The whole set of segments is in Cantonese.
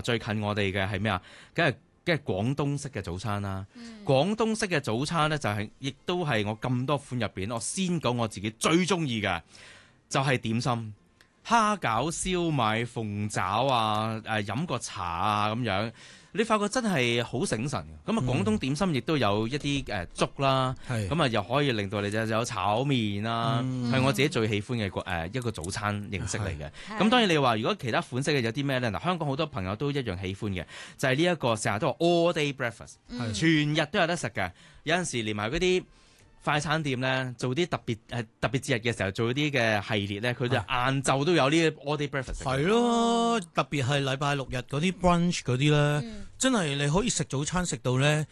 最近我哋嘅係咩啊？梗係廣東式嘅早餐啦。廣東式嘅早餐呢，就係亦都係我咁多款入邊，我先講我自己最中意嘅就係點心。蝦餃、燒賣、鳳爪啊，飲個茶啊咁樣，你發覺真係好醒神嘅。咁啊，廣東點心亦都有一啲粥啦，咁啊又可以令到你有炒麵啦，係我自己最喜歡嘅一個早餐形式嚟嘅。咁當然你話如果其他款式嘅有啲咩咧？嗱，香港好多朋友都一樣喜歡嘅，就係呢一個成日都話 all day breakfast，全日都有得食嘅。有陣時連埋嗰啲快餐店咧做啲特別節日嘅時候做啲嘅系列咧，佢就晏晝都有呢啲 all day breakfast。 係咯，特別係禮拜六日嗰啲 brunch 嗰啲咧，真係你可以食早餐食到咧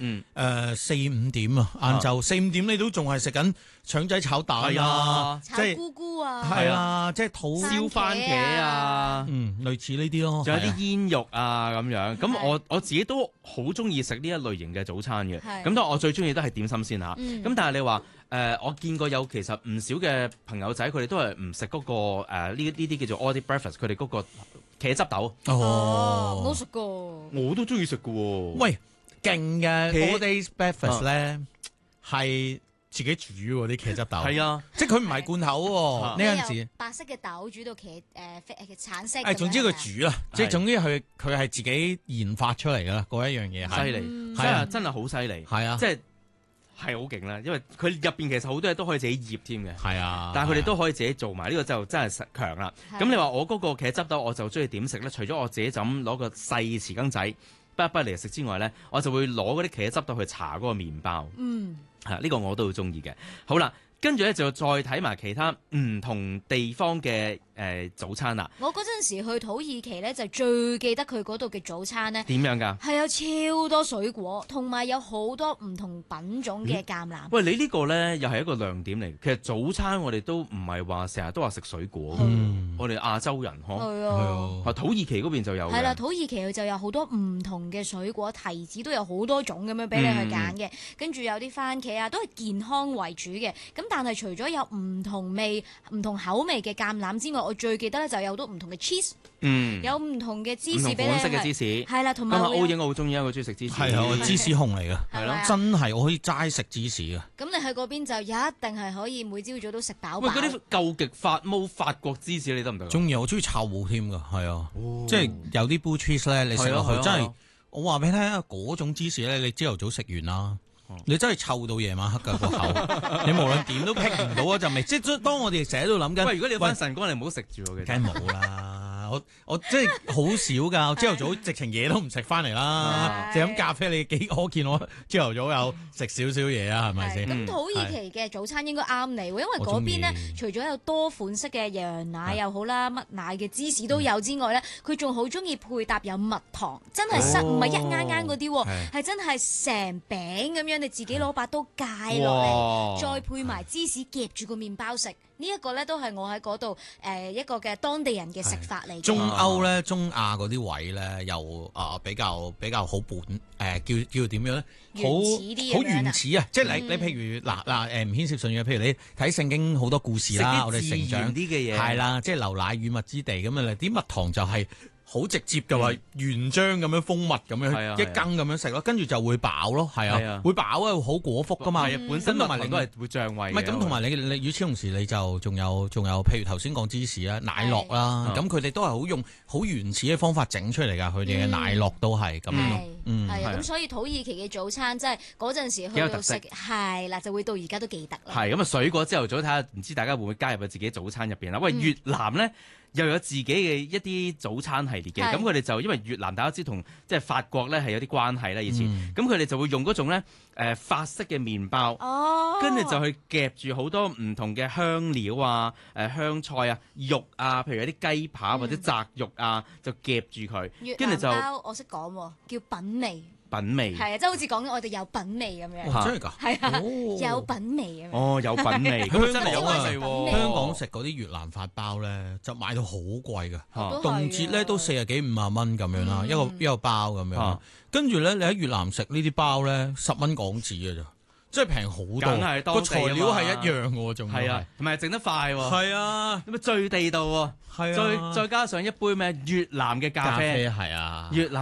4-5點啊，晏晝4-5點你都仲係食緊腸仔炒蛋啊， 炒菇菇啊， 係啊，即係燒番茄啊， 類似呢啲咯， 仲有啲煙肉啊咁樣。咁我自己都好中意食呢一類型嘅早餐嘅。咁當然我最中意都係點心先嚇。咁但係你話我見過有其實唔少嘅朋友仔，佢哋都係唔食嗰個呢啲叫做 all day breakfast，佢哋嗰個茄汁豆。 冇食過。 我都中意食嘅喎。 喂，勁嘅 all day breakfast 咧係自己煮喎啲茄汁豆。係啊，即係佢唔係罐頭喎。呢陣時白色嘅豆煮到橙色。 總之佢煮啦，即係總之佢係自己研發出嚟㗎啦，嗰一樣嘢係犀利，係啊，真係好犀利。係啊，即係。係好勁啦，因為佢入邊其實好多嘢都可以自己醃添嘅。係啊，但係佢哋都可以自己做埋，呢個就真係強啦。咁你話我嗰個茄汁豆，我就中意點食咧？除咗我自己就咁攞個細匙羹仔不嚟食之外咧，我就會攞嗰啲茄汁豆去搽嗰個麵包。呢個我都好中意嘅。好啦，跟住咧就再睇埋其他唔同地方嘅早餐啦。 我嗰陣時去土耳其咧，就最記得佢嗰度嘅早餐咧。 點樣㗎？ 係有超多水果，同埋有好多唔同品種嘅橄欖。 喂，你呢個咧又係一個亮點嚟。其實早餐我哋都唔係話成日都話食水果。我哋亞洲人係啊。 土耳其嗰邊就有。係啦，土耳其佢就有好多唔同嘅水果，提子都有好多種咁樣俾你去揀嘅。跟住有啲番茄啊，都係健康為主嘅。咁但係除咗有唔同味、唔同口味嘅橄欖之外，我最記得咧就有好多唔同嘅 cheese，有唔同嘅芝士俾你。唔同款式嘅芝士。係啦，同埋歐影我好中意一個中意食芝士。 係啊，我芝士控嚟㗎。係咯，真係我可以齋食芝士㗎。 咁你喺嗰邊就一定係可以每朝早都食飽飽。 喂，嗰啲究極發毛法國芝士你得唔得？ 中意，我中意臭添㗎，係啊，即係有啲 blue cheese 咧，你食落去真係，我話俾你聽啊，嗰種芝士咧，你朝頭早食完啦。你真係臭到夜晚黑㗎個口，你無論點都辟唔到嗰陣味。即係當我哋成日都諗緊， 喂，如果你翻晨光，你唔好食住我嘅。 梗係冇啦。我即係好少㗎，朝頭早直情嘢都唔食翻嚟啦，就飲咖啡。你幾可見我朝頭早有食少少嘢啊？係咪先？ 咁土耳其嘅早餐應該啱你喎，因為嗰邊呢，除咗有多款式嘅羊奶又好啦，乜奶嘅芝士都有之外咧，佢仲好中意配搭有蜜糖，真係唔係一啱啱嗰啲喎，係真係成餅咁樣，你自己攞把刀戒落嚟，再配埋芝士夾住個麵包食。呢一個咧都係我喺嗰度一個嘅當地人嘅食法嚟。 中歐咧、中亞嗰啲位咧，又比較好叫點樣咧？好原始啊！即係你譬如嗱唔牽涉信仰，譬如你睇聖經好多故事啦，我哋成長啲嘅嘢係啦，即係牛奶與蜜之地咁啊！啲蜜糖就係好直接嘅話，原漿咁樣蜂蜜咁樣一羹咁樣食咯，跟住就會飽咯，係啊，會飽啊，好果腹噶嘛， 本身同埋你都係會脹胃。 唔係咁，同埋你與此同時，你就仲有，譬如頭先講芝士啦、奶酪啦，咁佢哋都係用好原始嘅方法整出嚟㗎，佢哋嘅奶酪都係咁樣咯。 係啊，咁所以土耳其嘅早餐即係嗰陣時去到食係啦，就會到而家都記得啦。 係咁啊，水果朝頭早睇下，唔知大家會唔會加入自己早餐入邊啦？喂，越南咧又有自己嘅一啲早餐系列嘅，咁佢哋就因為越南大家知同即係法國咧係有啲關係啦，以前咁佢哋就會用嗰種咧法式嘅麵包，跟住就去夾住好多唔同嘅香料啊、香菜啊、肉啊，譬如有啲雞扒或者雜肉啊，就夾住佢，跟住就我識講喎，叫品味。 品味係啊，即係好似講緊我哋有品味咁樣。 真係㗎？ 係啊，有品味咁樣。 哦，有品味， 咁真係有品味喎。 香港食嗰啲越南法包咧，就買到好貴㗎，動輒咧都40幾50蚊咁樣啦，一個包咁樣。跟住咧，你喺越南食呢啲包咧，10蚊港紙㗎咋。即係平好多，個材料係一樣嘅喎，仲係啊，同埋整得快喎，係啊，咁啊最地道喎，係啊，再加上一杯咩越南嘅咖啡， 係啊， 越南